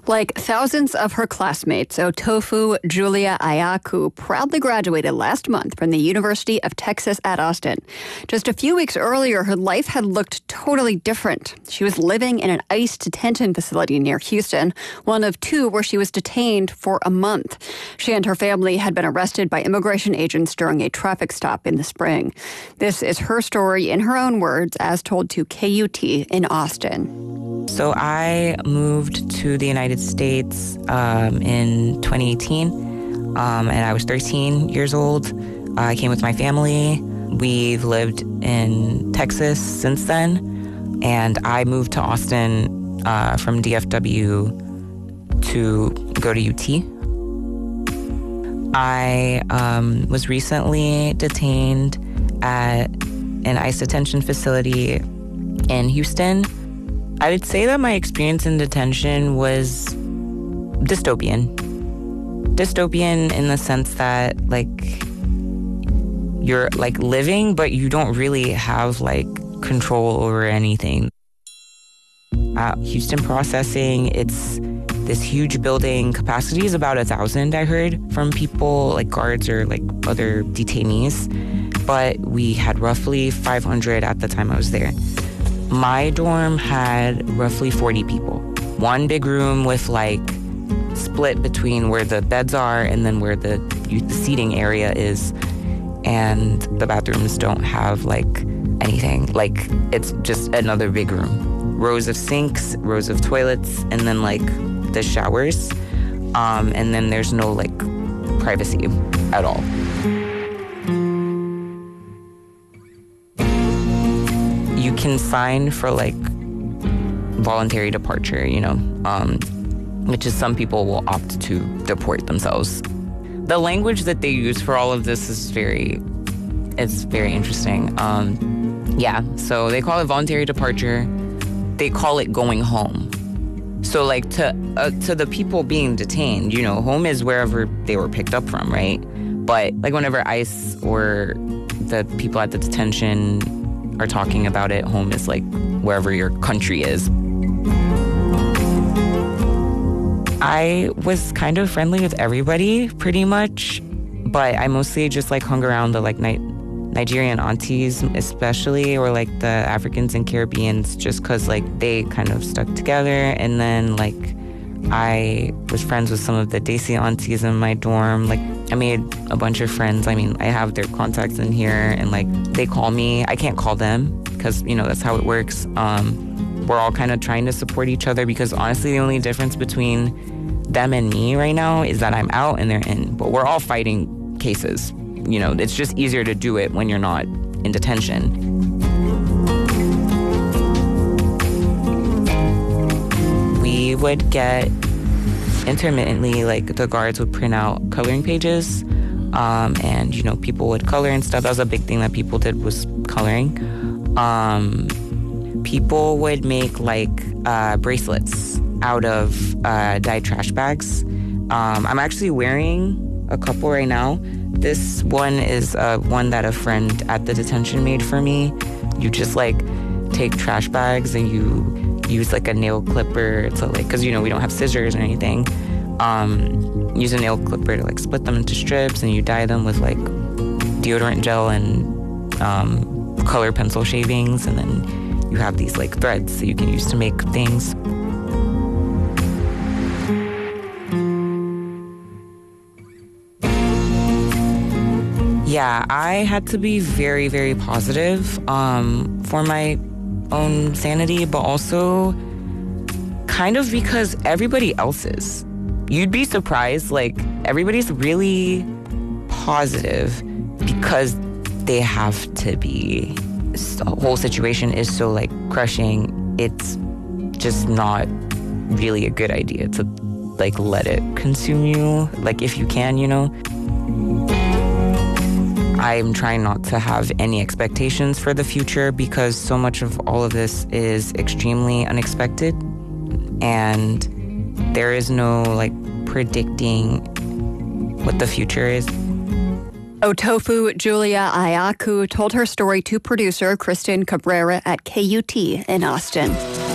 Like thousands of her classmates, Otofu Julia Ayaku proudly graduated last month from the University of Texas at Austin. Just a few weeks earlier, her life had looked totally different. She was living in an ICE detention facility near Houston, one of two where she was detained for a month. She and her family had been arrested by immigration agents during a traffic stop in the spring. This is her story in her own words, as told to KUT in Austin. So I moved to the United States in 2018, and I was 13 years old. I came with my family. We've lived in Texas since then, and I moved to Austin from DFW to go to UT. I was recently detained at an ICE detention facility in Houston. I would say that my experience in detention was dystopian. Dystopian in the sense that, you're, living, but you don't really have, control over anything. Houston Processing, it's this huge building. Capacity is about 1,000, I heard, from people, guards or, other detainees. But we had roughly 500 at the time I was there. My dorm had roughly 40 people. One big room with split between where the beds are and then where the seating area is. And the bathrooms don't have anything. It's just another big room. Rows of sinks, rows of toilets, and then the showers. And then there's no privacy at all. You can sign for voluntary departure, which is some people will opt to deport themselves. The language that they use for all of this is very interesting. So they call it voluntary departure. They call it going home. So to the people being detained, home is wherever they were picked up from, right? But whenever ICE or the people at the detention are talking about it, home is wherever your country is. I was kind of friendly with everybody, pretty much, but I mostly just hung around the Nigerian aunties, especially, or the Africans and Caribbeans, just because they kind of stuck together. And then I was friends with some of the Desi aunties in my dorm. I made a bunch of friends. I have their contacts in here, and they call me. I can't call them because that's how it works. We're all kind of trying to support each other because honestly, the only difference between them and me right now is that I'm out and they're in. But we're all fighting cases. It's just easier to do it when you're not in detention. We would get intermittently, the guards would print out coloring pages, and, people would color and stuff. That was a big thing that people did, was coloring. People would make, bracelets out of dyed trash bags. I'm actually wearing a couple right now. This one is one that a friend at the detention made for me. You just, take trash bags and you use, a nail clipper to, because, we don't have scissors or anything. Use a nail clipper to, split them into strips, and you dye them with, deodorant gel and color pencil shavings, and then you have these, threads that you can use to make things. Yeah, I had to be very, very positive for my own sanity, but also kind of because everybody else is. You'd be surprised, everybody's really positive because they have to be. The whole situation is so, crushing. It's just not really a good idea to, let it consume you, if you can, I'm trying not to have any expectations for the future because so much of all of this is extremely unexpected, and there is no predicting what the future is. Otofu Julia Ayaku told her story to producer Kristen Cabrera at KUT in Austin.